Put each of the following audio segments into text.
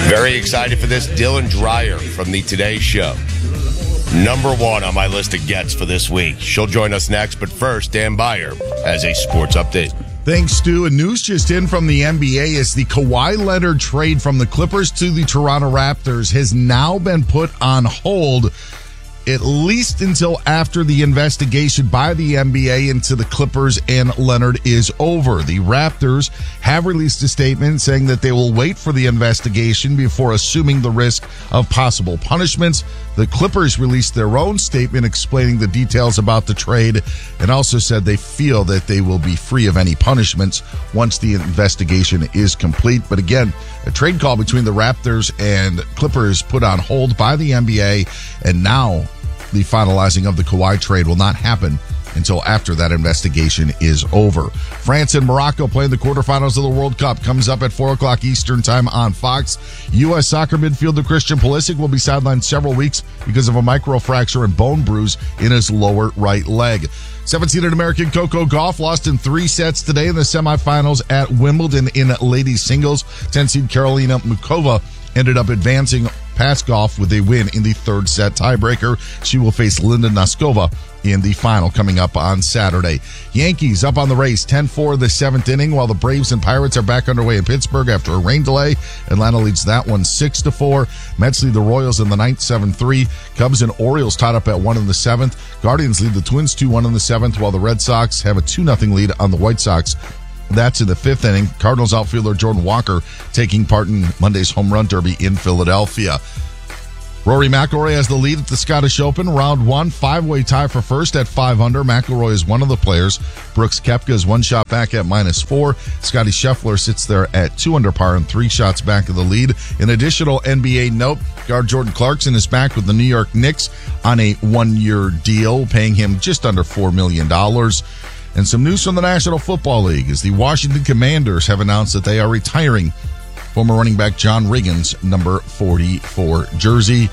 Very excited for this. Dylan Dreyer from the Today Show. Number one on my list of gets for this week. She'll join us next, but first, Dan Beyer has a sports update. Thanks, Stu. And news just in from the NBA is the Kawhi Leonard trade from the Clippers to the Toronto Raptors has now been put on hold, at least until after the investigation by the NBA into the Clippers and Leonard is over. The Raptors have released a statement saying that they will wait for the investigation before assuming the risk of possible punishments. The Clippers released their own statement explaining the details about the trade and also said they feel that they will be free of any punishments once the investigation is complete. But again, a trade call between the Raptors and Clippers put on hold by the NBA, and now the finalizing of the Kawhi trade will not happen until after that investigation is over. France and Morocco playing the quarterfinals of the World Cup. Comes up at 4 o'clock Eastern time on Fox. U.S. soccer midfielder Christian Pulisic will be sidelined several weeks because of a microfracture and bone bruise in his lower right leg. 17th American Coco Gauff lost in 3 sets today in the semifinals at Wimbledon in ladies singles. 10-seed Karolina Mukova ended up advancing past Gauff with a win in the 3rd set tiebreaker. She will face Linda Noskova in the final coming up on Saturday. Yankees up on the race, 10-4 the 7th inning, while the Braves and Pirates are back underway in Pittsburgh after a rain delay. Atlanta leads that one 6-4. Mets lead the Royals in the 9th, 7-3. Cubs and Orioles tied up at 1 in the 7th. Guardians lead the Twins 2-1 in the 7th, while the Red Sox have a 2-0 lead on the White Sox. That's in the 5th inning. Cardinals outfielder Jordan Walker taking part in Monday's home run derby in Philadelphia. Rory McIlroy has the lead at the Scottish Open. Round 1, 5-way tie for first at 5 under. McIlroy is one of the players. Brooks Koepka is 1 shot back at -4. Scotty Scheffler sits there at 2 under par and 3 shots back of the lead. An additional NBA note, guard Jordan Clarkson is back with the New York Knicks on a 1-year deal, paying him just under $4 million. And some news from the National Football League is the Washington Commanders have announced that they are retiring former running back John Riggins' number 44 jersey.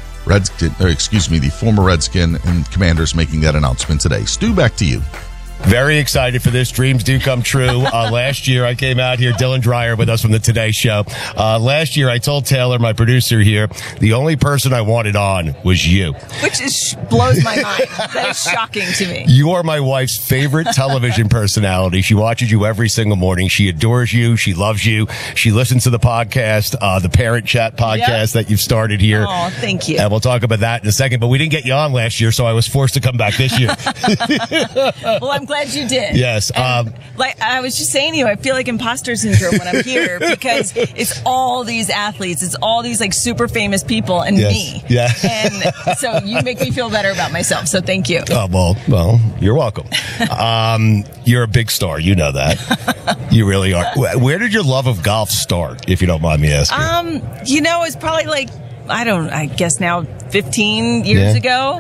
The former Redskin and Commanders making that announcement today. Stu, back to you. Very excited for this. Dreams do come true. Last year, I came out here, Dylan Dreyer with us from the Today Show. Last year, I told Taylor, my producer here, the only person I wanted on was you. Which blows my mind. That is shocking to me. You are my wife's favorite television personality. She watches you every single morning. She adores you. She loves you. She listens to the podcast, the Parent Chat podcast that you've started here. Oh, thank you. And we'll talk about that in a second. But we didn't get you on last year, so I was forced to come back this year. Well, I'm glad you did. Yes. Like I was just saying to you, I feel like imposter syndrome when I'm here because it's all these athletes, it's all these like super famous people and me. Yeah. And so you make me feel better about myself. So thank you. Oh, well, you're welcome. You're a big star. You know that. You really are. Where did your love of golf start, if you don't mind me asking? It's probably like, I guess now 15 years ago.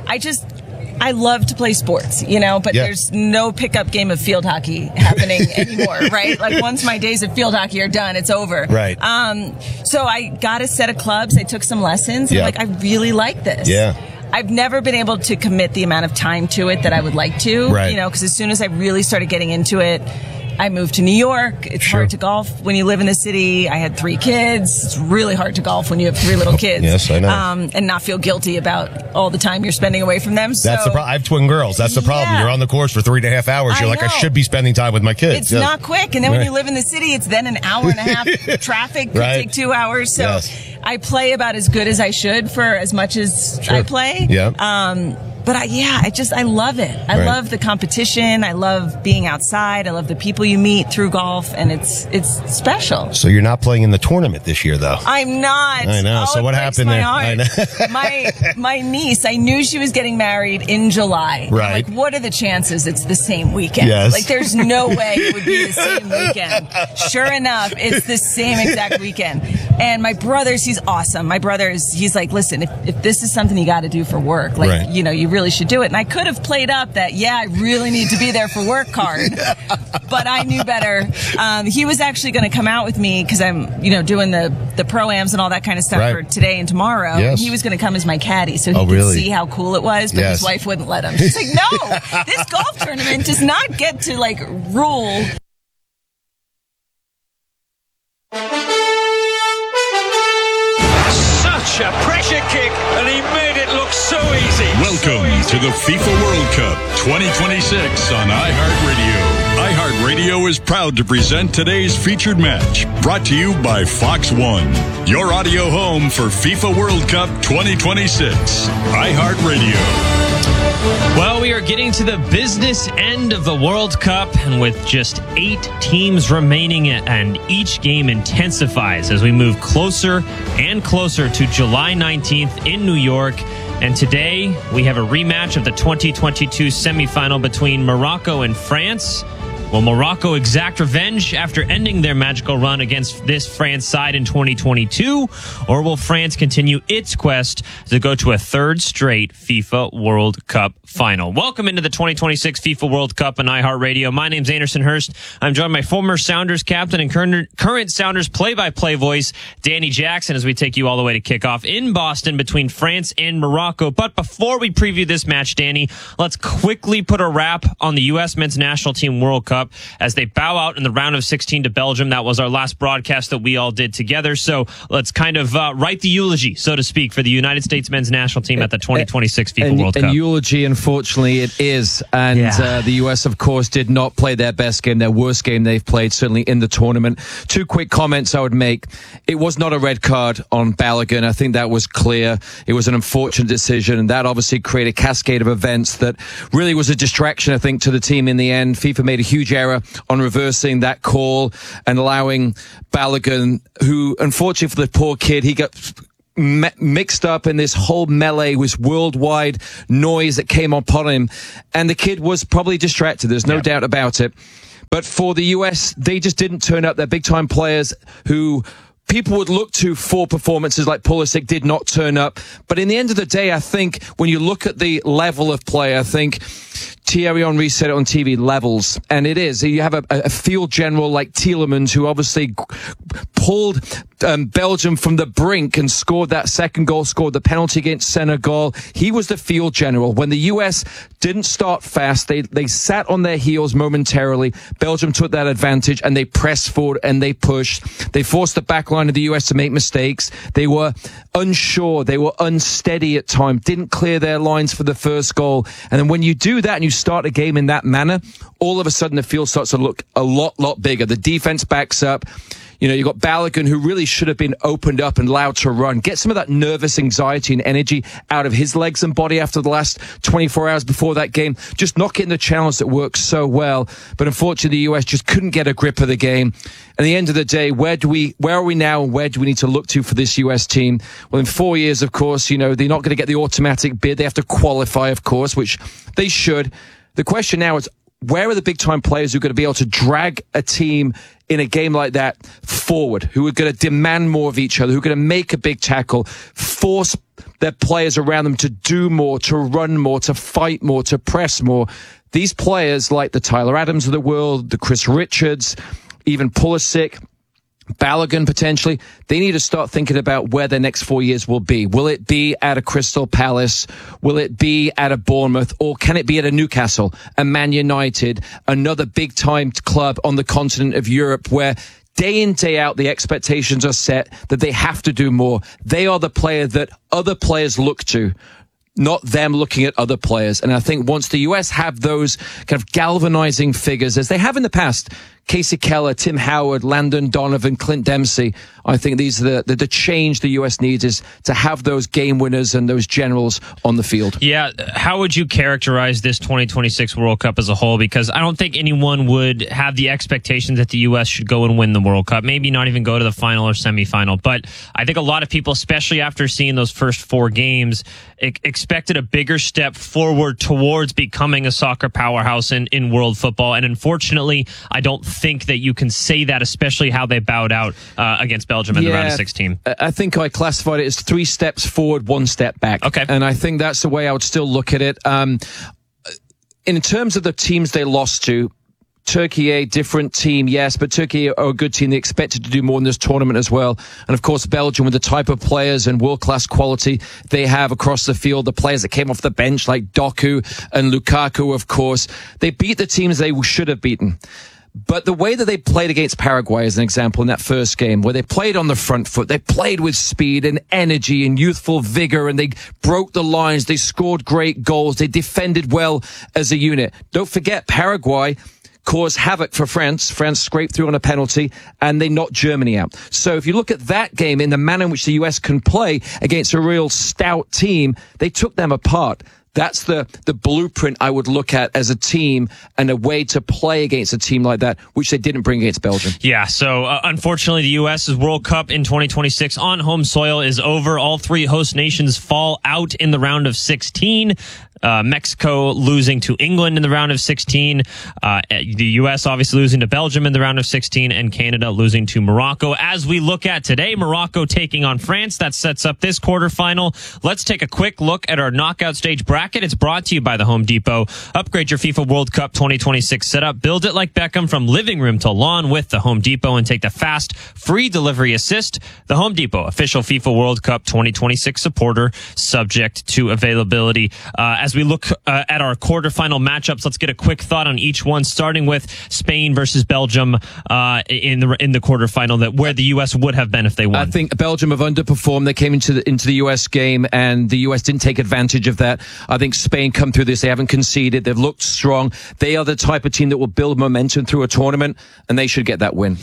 I love to play sports, but there's no pickup game of field hockey happening anymore, right? Like once my days of field hockey are done, it's over. Right. So I got a set of clubs. I took some lessons and I really like this. Yeah. I've never been able to commit the amount of time to it that I would like to, because as soon as I really started getting into it, I moved to New York. It's hard to golf when you live in the city. I had 3 kids. It's really hard to golf when you have 3 little kids. Yes, I know. And not feel guilty about all the time you're spending away from them. So, that's the problem. I have twin girls. That's the problem. You're on the course for 3.5 hours. You're like, I should be spending time with my kids. It's not quick. And then when you live in the city, it's then an hour and a half. Traffic could take 2 hours. So I play about as good as I should for as much as I play. Yeah. But I love it. I love the competition. I love being outside. I love the people you meet through golf, and it's special. So you're not playing in the tournament this year, though. I'm not. I know. So what happened there? I know. my niece, I knew she was getting married in July. Right. I'm like, what are the chances it's the same weekend? Yes. Like, there's no way it would be the same weekend. Sure enough, it's the same exact weekend. And my brother's, he's awesome. My brother's, he's like, listen, if this is something you got to do for work, like, you really should do it. And I could have played up that, I really need to be there for work card. But I knew better. He was actually going to come out with me because I'm, doing the pro-ams and all that kind of stuff for today and tomorrow. Yes. He was going to come as my caddy so he could see how cool it was. But his wife wouldn't let him. She's like, no, this golf tournament does not get to rule. a pressure kick, and he made it look so easy. Welcome to the FIFA World Cup 2026 on iHeartRadio. iHeartRadio is proud to present today's featured match, brought to you by Fox One, your audio home for FIFA World Cup 2026. iHeartRadio. Well, we are getting to the business end of the World Cup, and with just 8 teams remaining, and each game intensifies as we move closer and closer to July 19th in New York. And today, we have a rematch of the 2022 semifinal between Morocco and France. Will Morocco exact revenge after ending their magical run against this France side in 2022? Or will France continue its quest to go to a third straight FIFA World Cup final? Welcome into the 2026 FIFA World Cup on iHeartRadio. My name's Anderson Hurst. I'm joined by former Sounders captain and current Sounders play-by-play voice, Danny Jackson, as we take you all the way to kickoff in Boston between France and Morocco. But before we preview this match, Danny, let's quickly put a wrap on the U.S. men's national team World Cup as they bow out in the round of 16 to Belgium. That was our last broadcast that we all did together. So let's kind of write the eulogy, so to speak, for the United States men's national team at the 2026 FIFA World Cup. And eulogy, unfortunately, it is. And the US, of course, did not play their best game, their worst game they've played, certainly in the tournament. 2 quick comments I would make. It was not a red card on Balogun. I think that was clear. It was an unfortunate decision, and that obviously created a cascade of events that really was a distraction, I think, to the team in the end. FIFA made a huge error on reversing that call and allowing Balogun, who, unfortunately for the poor kid, he got mixed up in this whole melee, with worldwide noise that came upon him, and the kid was probably distracted. There's no doubt about it. But for the US, they just didn't turn up. Their big time players who people would look to for performances like Pulisic did not turn up. But in the end of the day, I think when you look at the level of play, I think Thierry Henry said it on TV, levels. And it is. You have a field general like Tielemans, who obviously pulled Belgium from the brink and scored that second goal, scored the penalty against Senegal. He was the field general. When the US didn't start fast, they sat on their heels momentarily. Belgium took that advantage and they pressed forward and they pushed. They forced the back line of the US to make mistakes. They were unsure. They were unsteady at times, didn't clear their lines for the first goal. And then when you do that and you start a game in that manner, all of a sudden the field starts to look a lot bigger. The defense backs up. You know, you've got Balogun, who really should have been opened up and allowed to run. Get some of that nervous anxiety and energy out of his legs and body after the last 24 hours before that game. Just not getting the channels that work so well. But unfortunately, the US just couldn't get a grip of the game. At the end of the day, where are we now, and where do we need to look to for this US team? Well, in 4 years, of course, you know, they're not going to get the automatic bid. They have to qualify, of course, which they should. The question now is, where are the big-time players who are going to be able to drag a team in a game like that forward, who are going to demand more of each other, who are going to make a big tackle, force their players around them to do more, to run more, to fight more, to press more? These players, like the Tyler Adams of the world, the Chris Richards, even Pulisic, Balogun potentially, they need to start thinking about where their next 4 years will be. Will it be at a Crystal Palace? Will it be at a Bournemouth? Or can it be at a Newcastle, a Man United, another big-time club on the continent of Europe where day in, day out, the expectations are set that they have to do more? They are the player that other players look to, not them looking at other players. And I think once the US have those kind of galvanizing figures, as they have in the past, Casey Keller, Tim Howard, Landon Donovan, Clint Dempsey, I think these are the change the US needs, is to have those game winners and those generals on the field. Yeah, how would you characterize this 2026 World Cup as a whole? Because I don't think anyone would have the expectation that the US should go and win the World Cup, maybe not even go to the final or semifinal. But I think a lot of people, especially after seeing those first 4 games, expected a bigger step forward towards becoming a soccer powerhouse in world football. And unfortunately, I don't think that you can say that, especially how they bowed out against Belgium in the round of 16. I think I classified it as 3 steps forward, 1 step back. Okay. And I think that's the way I would still look at it. In terms of the teams they lost to, Turkey, a different team, yes, but Turkey are a good team. They expected to do more in this tournament as well. And of course, Belgium, with the type of players and world-class quality they have across the field, the players that came off the bench like Doku and Lukaku, of course, they beat the teams they should have beaten. But the way that they played against Paraguay, as an example, in that first game, where they played on the front foot, they played with speed and energy and youthful vigor, and they broke the lines, they scored great goals, they defended well as a unit. Don't forget, Paraguay caused havoc for France. France scraped through on a penalty, and they knocked Germany out. So if you look at that game in the manner in which the US can play against a real stout team, they took them apart. That's the blueprint I would look at as a team and a way to play against a team like that, which they didn't bring against Belgium. Yeah, so unfortunately, the U.S.'s World Cup in 2026 on home soil is over. All three host nations fall out in the round of 16. Mexico losing to England in the round of 16. The U.S. obviously losing to Belgium in the round of 16, and Canada losing to Morocco. As we look at today, Morocco taking on France. That sets up this quarterfinal. Let's take a quick look at our knockout stage bracket. It's brought to you by the Home Depot. Upgrade your FIFA World Cup 2026 setup. Build it like Beckham from living room to lawn with the Home Depot, and take the fast, free delivery assist. The Home Depot, official FIFA World Cup 2026 supporter, subject to availability. As we look at our quarterfinal matchups, let's get a quick thought on each one, starting with Spain versus Belgium in the quarterfinal, where the U.S. would have been if they won. I think Belgium have underperformed. They came into the U.S. game, and the U.S. didn't take advantage of that. I think Spain come through this. They haven't conceded. They've looked strong. They are the type of team that will build momentum through a tournament, and they should get that win.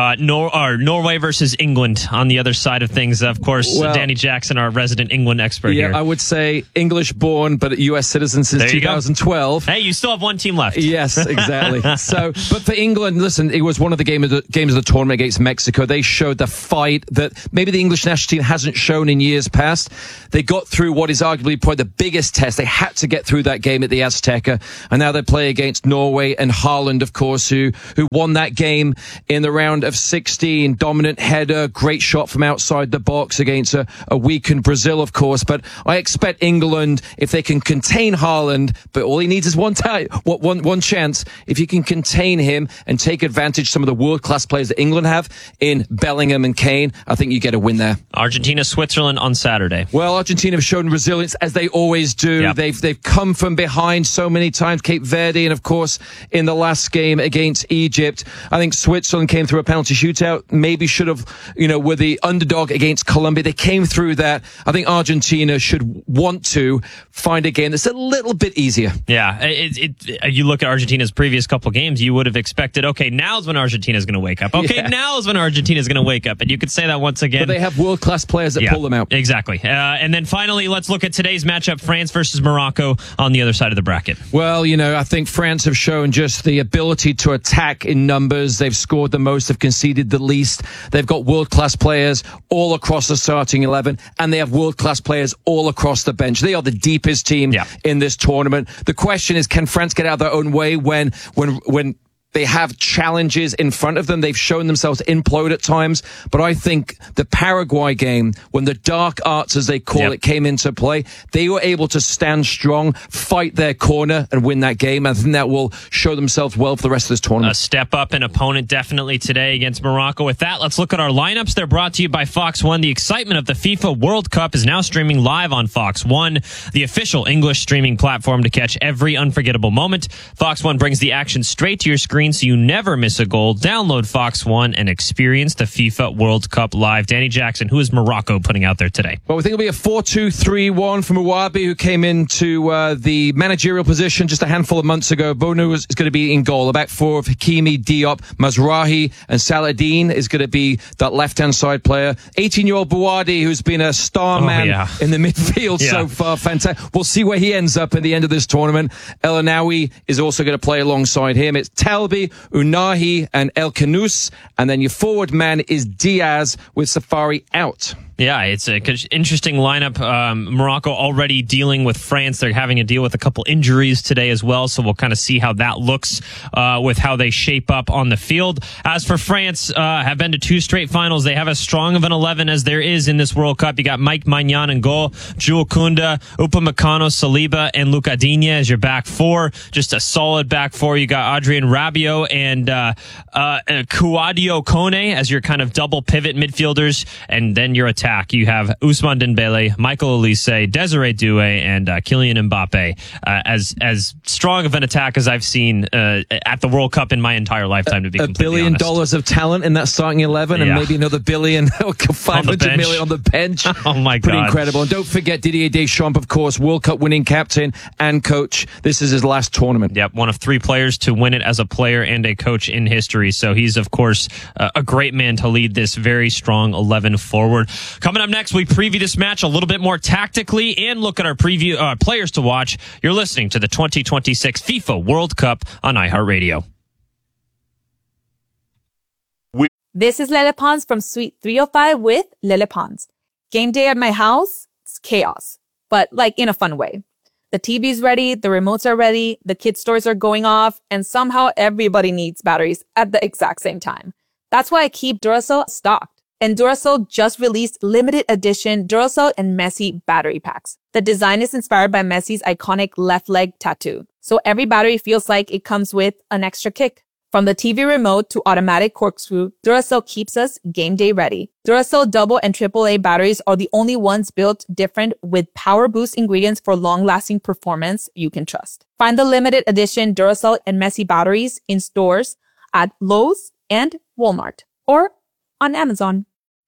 Norway versus England on the other side of things. Of course, Danny Jackson, our resident England expert here. I would say English-born, but U.S. citizen since 2012. Hey, you still have one team left. Yes, exactly. But for England, listen, it was one of the games of the tournament against Mexico. They showed the fight that maybe the English national team hasn't shown in years past. They got through what is arguably probably the biggest test. They had to get through that game at the Azteca, and now they play against Norway and Haaland, of course, who won that game in the round of 16. Dominant header, great shot from outside the box against a weakened Brazil, of course. But I expect England, if they can contain Haaland, but all he needs is one chance. If you can contain him and take advantage of some of the world-class players that England have in Bellingham and Kane, I think you get a win there. Argentina, Switzerland on Saturday. Well, Argentina have shown resilience as they always do. Yep. They've come from behind so many times. Cape Verde, and of course in the last game against Egypt, I think Switzerland came through a penalty shootout. Maybe should have, were the underdog against Colombia. They came through that. I think Argentina should want to find a game that's a little bit easier. Yeah, you look at Argentina's previous couple games, you would have expected, okay, now's when Argentina's going to wake up. Okay, now's when Argentina's going to wake up. And you could say that once again. But they have world-class players that pull them out. Exactly. And then finally, let's look at today's matchup, France versus Morocco on the other side of the bracket. Well, I think France have shown just the ability to attack in numbers. They've scored the most, they've conceded the least. They've got world-class players all across the starting 11, and they have world-class players all across the bench. They are the deepest team in this tournament. The question is, can France get out of their own way when they have challenges in front of them? They've shown themselves to implode at times, but I think the Paraguay game, when the dark arts, as they call it, came into play, they were able to stand strong, fight their corner, and win that game. I think that will show themselves well for the rest of this tournament. A step up an opponent definitely today against Morocco. With that, let's look at our lineups. They're brought to you by Fox One. The excitement of the FIFA World Cup is now streaming live on Fox One, the official English streaming platform to catch every unforgettable moment. Fox One brings the action straight to your screen, so you never miss a goal. Download Fox One and experience the FIFA World Cup live. Danny Jackson, who is Morocco putting out there today? Well, we think it'll be a 4-2-3-1 from Ouabi, who came into the managerial position just a handful of months ago. Bono is going to be in goal. A back four of Hakimi, Diop, Mazraoui, and Saladin is going to be that left-hand side player. 18-year-old Bouadi, who's been a star man in the midfield so far. Fantastic. We'll see where he ends up at the end of this tournament. El Anawi is also going to play alongside him. It's Talbi, Unahi, and El Kanous. And then your forward man is Diaz with Safari out. Yeah, it's an interesting lineup. Morocco already dealing with France. They're having to deal with a couple injuries today as well, so we'll kind of see how that looks with how they shape up on the field. As for France, have been to 2 straight finals. They have as strong of an 11 as there is in this World Cup. You got Mike Maignan in goal, Jules Kounde, Upamecano, Saliba, and Luca Digne as your back four. Just a solid back four. You got Adrien Rabiot and Kouadio Kone as your kind of double pivot midfielders, and then your attack attack, you have Ousmane Dembele, Michael Olise, Desiree Doué, and Kylian Mbappe. As strong of an attack as I've seen at the World Cup in my entire lifetime, to be completely $1 billion honest. of talent in that starting 11, and maybe another billion, 500 million on the bench. Oh my God. Pretty incredible. And don't forget Didier Deschamps, of course, World Cup winning captain and coach. This is his last tournament. Yep, one of 3 players to win it as a player and a coach in history. So he's, of course, a great man to lead this very strong 11 forward. Coming up next, we preview this match a little bit more tactically and look at our preview players to watch. You're listening to the 2026 FIFA World Cup on iHeartRadio. This is Lele Pons from Suite 305 with Lele Pons. Game day at my house, it's chaos, but like in a fun way. The TV's ready, the remotes are ready, the kids' toys are going off, and somehow everybody needs batteries at the exact same time. That's why I keep Duracell stocked. And Duracell just released limited edition Duracell and Messi battery packs. The design is inspired by Messi's iconic left leg tattoo. So every battery feels like it comes with an extra kick. From the TV remote to automatic corkscrew, Duracell keeps us game day ready. Duracell double and AAA batteries are the only ones built different with power boost ingredients for long-lasting performance you can trust. Find the limited edition Duracell and Messi batteries in stores at Lowe's and Walmart or on Amazon.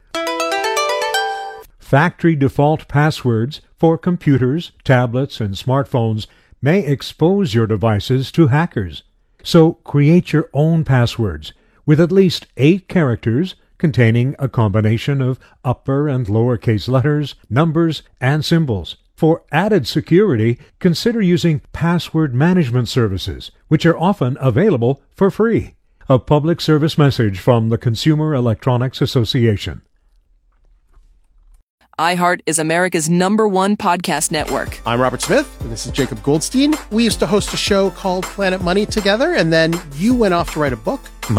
Factory default passwords for computers, tablets, and smartphones may expose your devices to hackers. So create your own passwords with at least 8 characters containing a combination of upper and lowercase letters, numbers, and symbols. For added security, consider using password management services, which are often available for free. A public service message from the Consumer Electronics Association. iHeart is America's #1 podcast network. I'm Robert Smith, and this is Jacob Goldstein. We used to host a show called Planet Money together, and then you went off to write a book.